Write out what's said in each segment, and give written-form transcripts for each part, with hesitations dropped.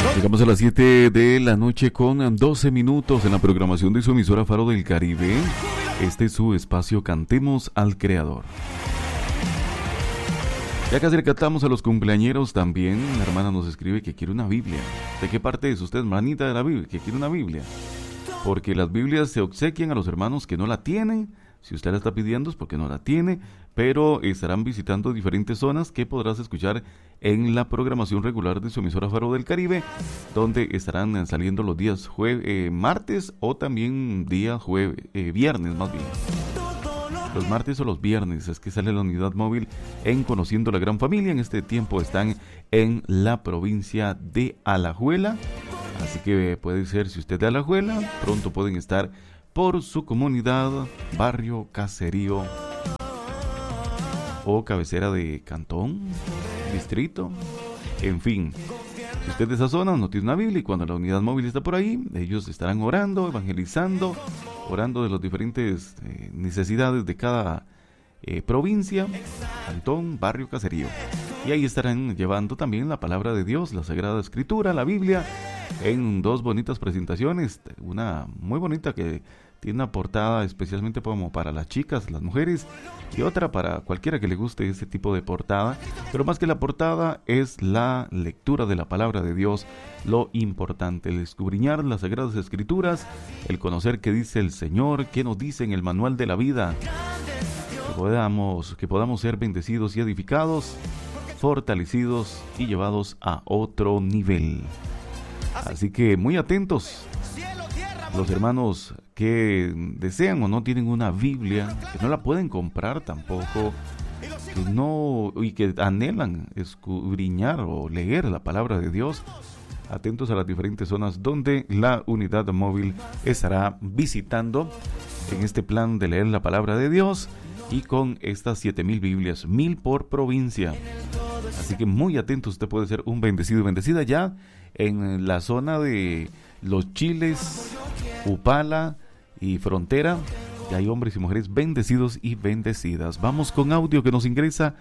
Llegamos a las 7 de la noche con 12 minutos en la programación de su emisora Faro del Caribe. Este es su espacio Cantemos al Creador. Ya casi le cantamos a los cumpleañeros también. La hermana nos escribe que quiere una Biblia. ¿De qué parte es usted, hermanita de la Biblia? Que quiere una Biblia. Porque las Biblias se obsequian a los hermanos que no la tienen. Si usted la está pidiendo es porque no la tiene, pero estarán visitando diferentes zonas que podrás escuchar en la programación regular de su emisora Faro del Caribe, donde estarán saliendo los días martes o también viernes más bien. Los martes o los viernes es que sale la unidad móvil en Conociendo la Gran Familia. En este tiempo están en la provincia de Alajuela, así que puede ser, si usted es de Alajuela, pronto pueden estar por su comunidad, barrio, caserío o cabecera de cantón, distrito, en fin. Si usted de esa zona no tiene una Biblia y cuando la unidad móvil está por ahí, ellos estarán orando, evangelizando, orando de las diferentes necesidades de cada provincia, cantón, barrio, caserío. Y ahí estarán llevando también la palabra de Dios, la Sagrada Escritura, la Biblia, en dos bonitas presentaciones. Una muy bonita que tiene una portada especialmente como para las chicas, las mujeres, y otra para cualquiera que le guste ese tipo de portada. Pero más que la portada es la lectura de la palabra de Dios, lo importante, el escudriñar las Sagradas Escrituras, el conocer qué dice el Señor, qué nos dice en el manual de la vida, que podamos ser bendecidos y edificados, fortalecidos y llevados a otro nivel. Así que muy atentos los hermanos que desean o no tienen una Biblia, que no la pueden comprar tampoco, y que anhelan escudriñar o leer la palabra de Dios. Atentos a las diferentes zonas donde la unidad móvil estará visitando en este plan de leer la palabra de Dios, y con estas 7,000 Biblias, 1,000 por provincia. Así que muy atentos, usted puede ser un bendecido y bendecida ya en la zona de Los Chiles, Upala y Frontera. Ya hay hombres y mujeres bendecidos y bendecidas. Vamos con audio que nos ingresa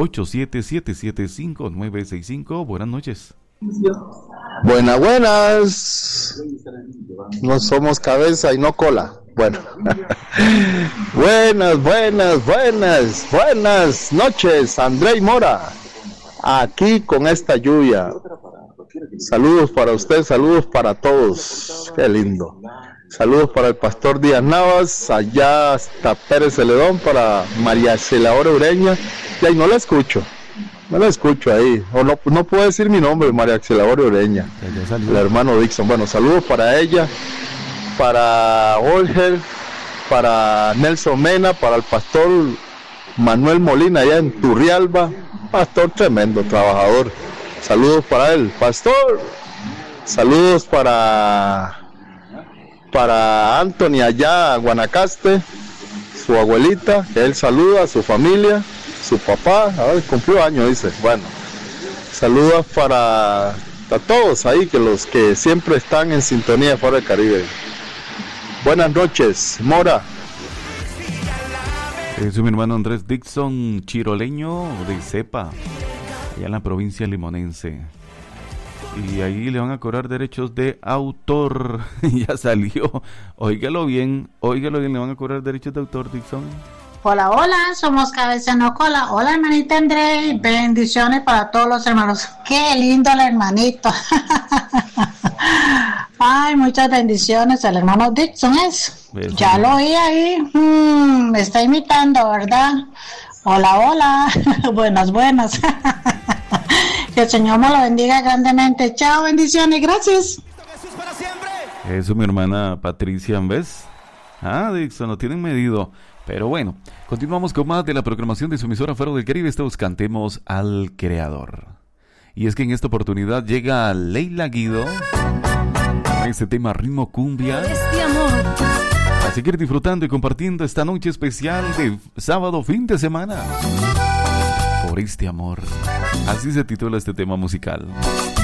87775965. Buenas noches. Buenas. No somos cabeza y no cola. Bueno. Buenas noches, André y Mora. Aquí con esta lluvia. Saludos para usted, saludos para todos. Qué lindo. Saludos para el pastor Díaz Navas, allá hasta Pérez Celedón, para María Celadora Ureña. Y ahí no la escucho ahí. O no puedo decir mi nombre, María Celadora Ureña. El hermano Dixon. Bueno, saludos para ella, para Olger, para Nelson Mena, para el pastor Manuel Molina allá en Turrialba. Pastor tremendo, trabajador. Saludos para él, pastor. Saludos para Anthony allá a Guanacaste, su abuelita, que él saluda, su familia, su papá, cumplió años, dice. Bueno, saludos para todos ahí, que los que siempre están en sintonía fuera del Caribe. Buenas noches, Mora. Es mi hermano Andrés Dixon, chiroleño de Cepa, allá en la provincia limonense. Y ahí le van a cobrar derechos de autor. Ya salió. Óigalo bien, le van a cobrar derechos de autor, Dixon. Hola, somos Cabeza No Cola. Hola, hermanita André, bendiciones para todos los hermanos. Qué lindo el hermanito. Ay, muchas bendiciones. El hermano Dixon es. Ya lo oí ahí. Me está imitando, ¿verdad? Hola. Buenas. Que el Señor me lo bendiga grandemente. Chao, bendiciones, gracias. Eso, mi hermana Patricia, ¿ves? Dixon, lo tienen medido. Pero bueno, continuamos con más de la programación de su emisora Faro del Caribe. Estos Cantemos al Creador. Y es que en esta oportunidad llega Leila Guido con este tema ritmo cumbia. A seguir disfrutando y compartiendo esta noche especial de sábado, fin de semana. Por este amor. Así se titula este tema musical.